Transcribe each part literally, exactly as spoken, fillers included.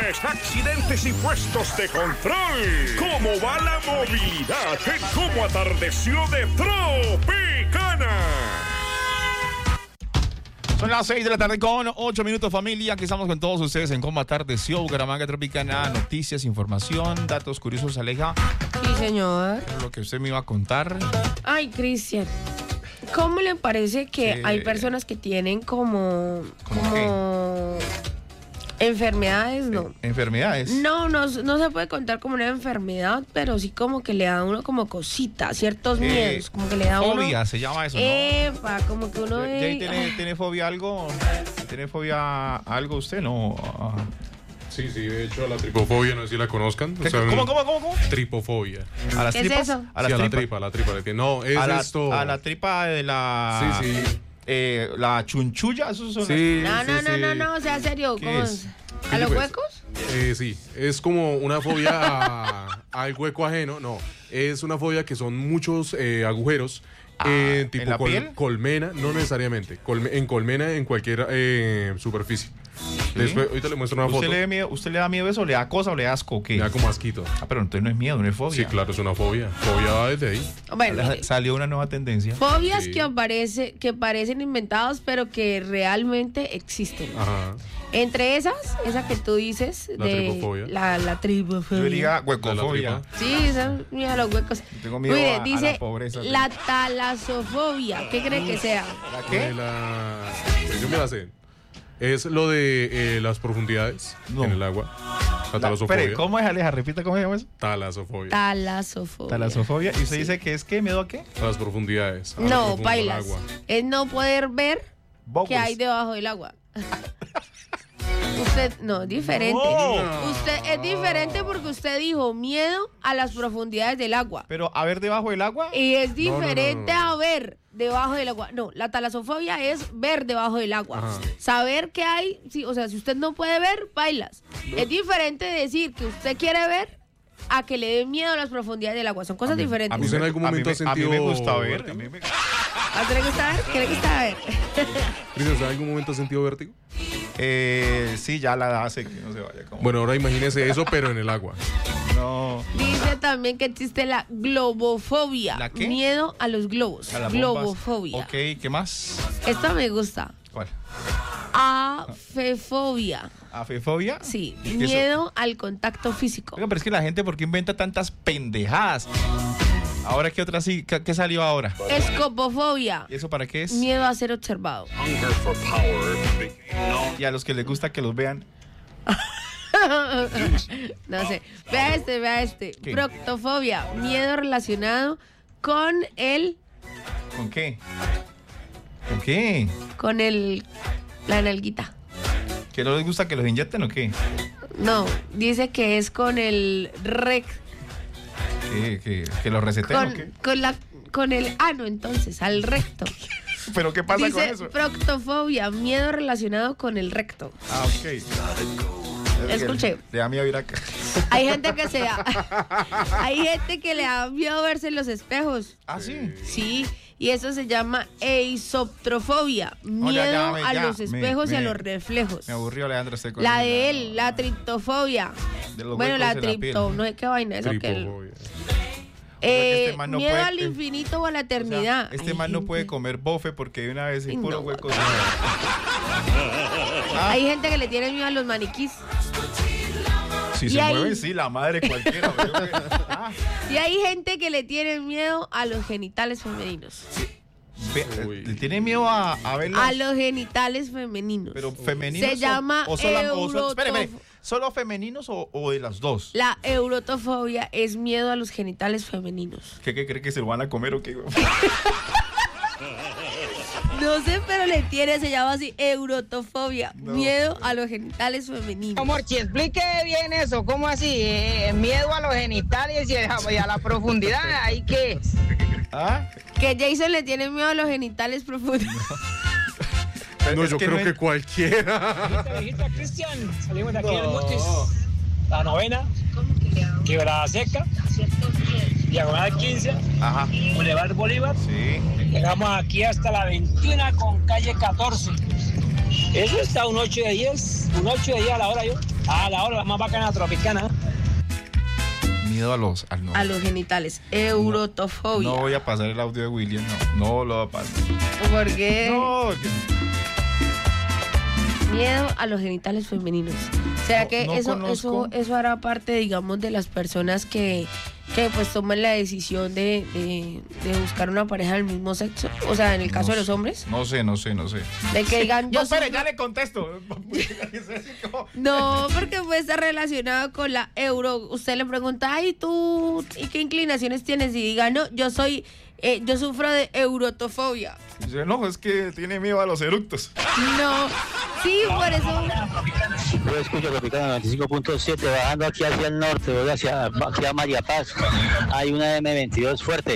colisiones, accidentes y puestos de control. ¿Cómo va la movilidad en Cómo Atardeció de Tropicana? Son las seis de la tarde con ocho minutos, familia. Aquí estamos con todos ustedes en Cómo Atardeció, Bucaramanga Tropicana. Noticias, información, datos curiosos, Aleja. Sí, señor. Lo que usted me iba a contar. Ay, Cristian, ¿cómo le parece que Sí. hay personas que tienen como... ¿Cómo como enfermedades? No. Enfermedades. No, no, no se puede contar como una enfermedad, pero sí como que le da a uno como cosita, ciertos Eh, miedos, como que le da a uno... Fobia se llama eso, ¿no? Epa, como que uno... Jay, ve- ¿tiene, ¿Tiene fobia a algo? ¿Tiene fobia a algo usted? No. Ah. Sí, sí, de hecho a la tripofobia, no sé si la conozcan. ¿Qué- O sea, ¿Cómo, cómo, cómo, cómo? Tripofobia. ¿A las ¿Qué es tripas? eso? A las Sí, a la tripas. tripa, a la tripa. le tiene- No, es a la, esto. a la tripa de la... Sí, sí. Eh, la chunchulla, eso son Sí, No, sí, no, no, sí. no, no, o sea, serio, ¿Qué ¿cómo es? es? ¿Qué ¿A los pues? huecos? Eh, sí, es como una fobia a- al hueco ajeno. No, es una fobia que son muchos eh, agujeros. Ah, eh, ¿en tipo la col- piel? colmena, no necesariamente. Colme- en colmena, en cualquier eh, superficie. Después, ahorita le muestro una ¿Usted foto. le, da miedo, ¿Usted le da miedo eso? ¿Le da cosa o le da asco? o ¿Qué? Me da como asquito. Ah, pero entonces no es miedo, no es fobia. Sí, claro, es una fobia. Fobia va desde ahí. Bueno, mire, Salió una nueva tendencia. fobias Sí. que, aparece, que parecen inventados, pero que realmente existen. Ajá. Entre esas, esa que tú dices, La de tripofobia. la, la Yo tripofobia. diría De la huecofobia. tripa. Sí, esa, mira los huecos. Tengo miedo Mire, a- a dice la pobreza. la talasofobia. ¿Qué cree que sea? ¿La qué? De la... pues yo me la sé. Es lo de eh, las profundidades No. en el agua. La La- talasofobia. espere, ¿cómo es, Aleja? Repita, ¿cómo se llama eso? Talasofobia. Talasofobia. Talasofobia. ¿Y usted dice que es qué? ¿Miedo a qué? A las profundidades. a lo No, profundo del bailas. agua. Es no poder ver Bubbles. qué hay debajo del agua. Usted, no, diferente. No. Usted es diferente porque usted dijo miedo a las profundidades del agua. Pero a ver debajo del agua. Y es no, no, diferente no, no. a ver debajo del agua. No, la talasofobia es ver debajo del agua. Ajá. Saber qué hay, sí, o sea, si usted no puede ver, bailas. Es diferente decir que usted quiere ver a que le dé miedo a las profundidades del agua. Son cosas diferentes. A mí, ¿Usted en me- algún a mí momento me- ha a mí me sentido gusta ver. vértigo? A mí me- ¿A usted le gusta ver? ¿Qué le gusta ver? Cristian, ¿usted en algún momento ha sentido vértigo? Eh, sí, ya la hace que no se vaya. Como... Bueno, ahora imagínese eso, pero en el agua. No. Dice también que existe la globofobia. ¿La qué? Miedo a los globos. A las bombas. Globofobia. Ok, ¿qué más? Esta me gusta. ¿Cuál? Afefobia. ¿Afefobia? Sí, ¿Y qué es miedo al contacto físico. Oiga, pero es que la gente, ¿por qué inventa tantas pendejadas? Ahora, ¿qué otra sí? ¿Qué, qué salió ahora? Escopofobia. ¿Y eso para qué es? Miedo a ser observado. Y a los que les gusta que los vean. No sé. Vea este, vea este. ¿Qué? Proctofobia. Miedo relacionado con el. ¿Con qué? ¿Con qué? con el. la nalguita. ¿Que no les gusta que los inyecten o qué? No, dice que es con el rec. ¿Que, que, que los receten o Con, qué? con la. con el ano, entonces, al recto. ¿Pero qué pasa con Dice eso? proctofobia, miedo relacionado con el recto. Ah, ok. Escuche. Le da miedo ir acá. Hay gente que se da, hay gente que le da miedo verse en los espejos. Ah, sí. Sí, y eso se llama eisoptrofobia, miedo ya, ya, me- a ya, los me- espejos y a me- los reflejos. Me aburrió, Leandro. Este con La el- de él, la triptofobia. De los Bueno, huecos la en la piel. tripto, no sé qué vaina, eso que el- Tripofobia. eh, este man no miedo puede- al infinito o a la O sea, eternidad. este Hay man no gente- puede comer bofe porque de una vez Ay, es puro no. hueco. Hay gente que le tiene miedo a los maniquís. Si Y se ahí- mueve, sí, la madre cualquiera. Yo creo que- ah, Y hay gente que le tiene miedo a los genitales femeninos. ve- Uy. le tiene miedo a, a verlas. A los genitales femeninos. Pero femeninos. Se o- llama o sola- o solo- espere, espere, eurotof- ¿solo femeninos o, o de las dos? La eurotofobia es miedo a los genitales femeninos. ¿Qué, qué cree que se lo van a comer o qué? No sé, pero le tiene, se llama así, eurotofobia. No. Miedo a los genitales femeninos. Morchi, explique bien eso, ¿cómo así? Eh, miedo a los genitales y a, y a la profundidad, ¿ahí qué es? ¿Ah? Que Jason le tiene miedo a los genitales profundos. No, Es yo que creo no que es- cualquiera. Viejita Cristian, salimos de aquí del Mutis, la novena, Quebrada Seca, diagonal quince, Ajá. Boulevard Bolívar. Sí. Llegamos aquí hasta la veintiuno con calle catorce. Eso está un ocho de diez, un ocho de diez a la hora yo. Ah, la hora, la más bacana, tropicana. Miedo a los... A, no. A los genitales. Eurotofobia. No voy a pasar el audio de William, no. No lo voy a pasar. ¿Por qué? No, que... Miedo a los genitales femeninos. ¿Será No, que no eso, conozco. eso, eso hará parte, digamos, de las personas que, que pues toman la decisión de, de, de buscar una pareja del mismo sexo? O sea, en el caso No de los sé, hombres. No sé, no sé, no sé. De que digan, yo No, espere, sufro- ya le contesto. No, porque puede estar relacionado con la euro. Usted le pregunta, ay, ¿tú y qué inclinaciones tienes? Y diga, no, yo soy, eh, yo sufro de eurotofobia. Dice, no, es que tiene miedo a los eructos. No, sí, por eso. Yo escucho Tropicana noventa y cinco punto siete, bajando aquí hacia el norte, voy hacia, aquí a María Paz. Hay una eme veintidós fuerte.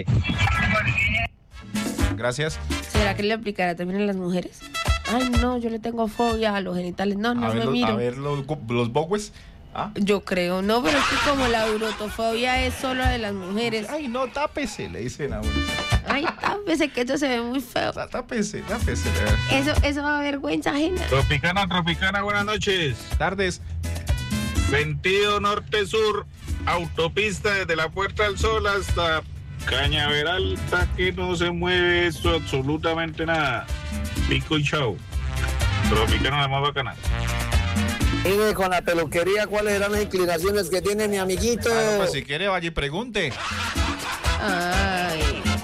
Gracias. ¿Será que le aplicará también a las mujeres? Ay, no, yo le tengo fobia a los genitales. No, no a ver, me los, miro. a ver los, los bogües. ¿Ah? Yo creo, no, pero es que como la eurotofobia es solo de las mujeres. Ay, no, tápese, le dicen a uno. Ay, tápese, que esto se ve muy feo. Tá- Tápese, tápese. Eso, eso va a vergüenza ajena. Tropicana, Tropicana, buenas noches. Tardes. Sentido norte-sur, autopista desde la Puerta del Sol hasta Cañaveral, hasta que no se mueve esto absolutamente nada. Pico y chao. Tropicana, la más bacana. Dime con la peluquería cuáles eran las inclinaciones que tiene mi amiguito. Ah, no, pues si quiere, vaya y pregunte. Ay.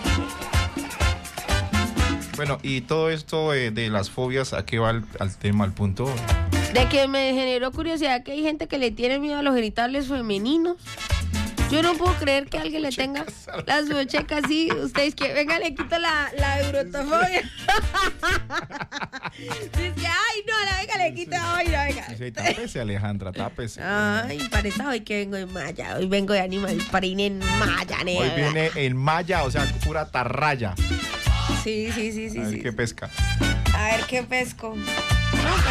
Bueno, y todo esto eh, de las fobias, ¿a qué va el, al tema, al punto? De que me generó curiosidad que hay gente que le tiene miedo a los genitales femeninos. Yo no puedo creer que alguien le tenga las bochecas así. Ustedes que venga, le quito la, la eurotofobia. Dice, ay, no, la venga, le quito. Ay, no, venga. Dice, tápese, Alejandra, tápese. Ay, parece hoy que vengo en Maya. Hoy vengo de Animal Print en Maya, nena. Hoy viene en malla, o sea, pura tarraya. Sí, sí, sí, sí. A ver sí. qué pesca. A ver qué pesco. No,